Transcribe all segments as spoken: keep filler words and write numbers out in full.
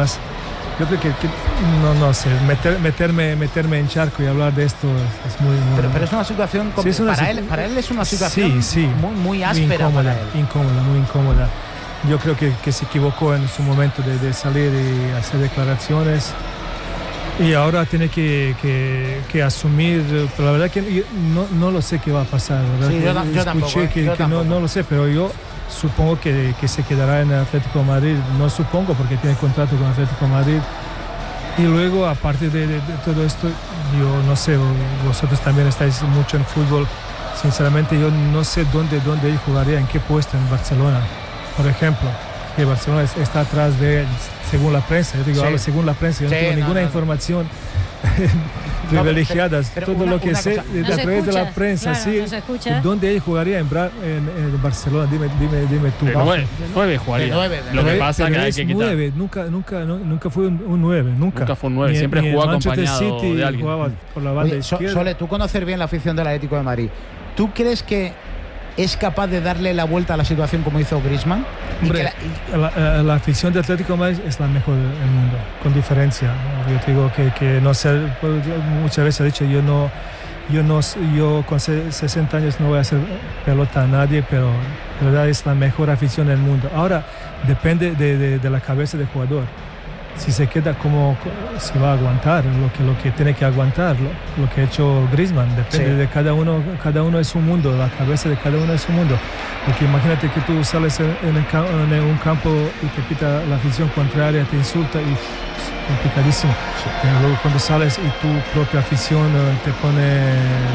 más. Yo creo que, que no, no sé, meter, meterme, meterme en charco y hablar de esto es, es muy, muy... Pero, pero es una situación... Sí, es una para, situ... él, para él es una situación sí, sí, muy, muy áspera incómoda, para él. Incómoda, muy incómoda. Yo creo que, que se equivocó en su momento de, de salir y hacer declaraciones. Y ahora tiene que, que, que asumir, pero la verdad que no, no lo sé qué va a pasar. Sí, yo, yo Escuché tampoco, ¿eh? que, yo que tampoco. No, no lo sé, pero yo supongo que, que se quedará en el Atlético de Madrid. No supongo porque tiene contrato con el Atlético de Madrid. Y luego, aparte de, de, de todo esto, yo no sé, vosotros también estáis mucho en fútbol. Sinceramente, yo no sé dónde, dónde él jugaría, en qué puesto en Barcelona, por ejemplo. Que Barcelona está atrás de él, según la prensa. Yo digo, sí. hablo según la prensa, yo sí, no tengo no, ninguna no, información privilegiada. No, todo una, lo que sé de, no a través escucha, de la prensa, claro, sí. No ¿Dónde él jugaría en, Bra en, en Barcelona? Dime, dime, dime tú. De nueve, nueve jugaría. De nueve, de lo nueve. que pasa que hay que quitar. nueve, nunca, nunca, no, nunca fue un, un nueve, nunca. Nunca fue un nueve, ni, siempre ni jugaba Manchester acompañado City de alguien. Jugaba por la banda Oye, izquierda. Sole, tú conoces bien la afición del Atlético de Madrid. ¿Tú crees que es capaz de darle la vuelta a la situación como hizo Griezmann? Hombre, la, la, la afición de Atlético de Madrid es la mejor del mundo, con diferencia. Yo te digo que, que no sé, muchas veces he dicho, yo no, yo no, yo con sesenta años no voy a hacer pelota a nadie, pero la verdad es la mejor afición del mundo. Ahora, depende de, de, de la cabeza del jugador. Si se queda como, si va a aguantar lo que, lo que tiene que aguantar, lo, lo que ha hecho Griezmann, depende sí. de cada uno, cada uno es un mundo, la cabeza de cada uno es un mundo. Porque imagínate que tú sales en, en, el, en un campo y te pita la afición contraria, te insulta y es complicadísimo. Sí. Pero luego cuando sales y tu propia afición te pone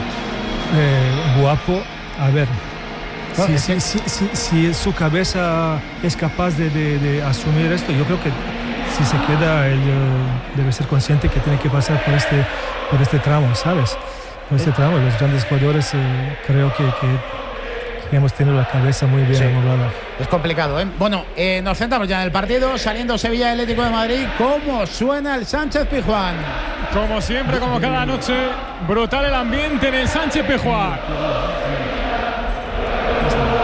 eh, guapo, a ver. No, si, si, si, si, si su cabeza es capaz de, de, de asumir esto, yo creo que si se queda, él uh, debe ser consciente que tiene que pasar por este, por este tramo, ¿sabes? Por este tramo, los grandes jugadores uh, creo que, que, que hemos tenido la cabeza muy bien amoblada. Sí. Es complicado, ¿eh? Bueno, eh, nos centramos ya en el partido, saliendo Sevilla Atlético de Madrid. ¿Cómo suena el Sánchez Pizjuán? Como siempre, como cada noche, brutal el ambiente en el Sánchez Pizjuán.